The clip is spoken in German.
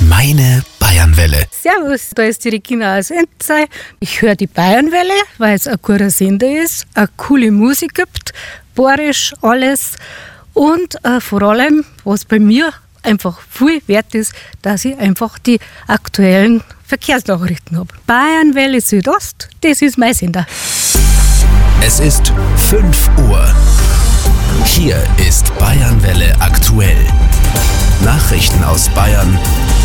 Meine Bayernwelle. Servus, da ist die Regina aus Enzey. Ich höre die Bayernwelle, weil es ein guter Sender ist, eine coole Musik gibt, bayerisch alles und vor allem, was bei mir einfach viel wert ist, dass ich einfach die aktuellen Verkehrsnachrichten habe. Bayernwelle Südost, das ist mein Sender. Es ist 5 Uhr. Hier ist Bayernwelle aktuell. Nachrichten aus Bayern